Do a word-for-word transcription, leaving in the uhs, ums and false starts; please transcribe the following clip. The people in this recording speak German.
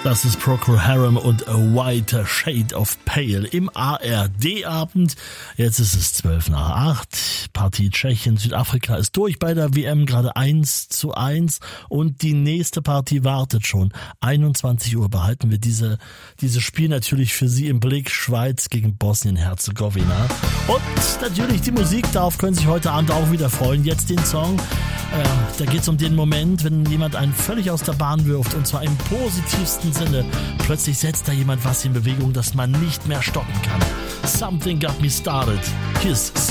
Das ist Procol Harum und A Whiter Shade of Pale im A R D-Abend. Jetzt ist es zwölf nach acht. Partie Tschechien, Südafrika ist durch bei der W M, gerade eins zu eins. Und die nächste Partie wartet schon. einundzwanzig Uhr behalten wir diese, dieses Spiel natürlich für Sie im Blick. Schweiz gegen Bosnien-Herzegowina. Und natürlich die Musik, darauf können Sie sich heute Abend auch wieder freuen. Jetzt den Song. Äh, da geht es um den Moment, wenn jemand einen völlig aus der Bahn wirft, und zwar im positivsten Sinne. Plötzlich setzt da jemand was in Bewegung, das man nicht mehr stoppen kann. Something got me started. Hier ist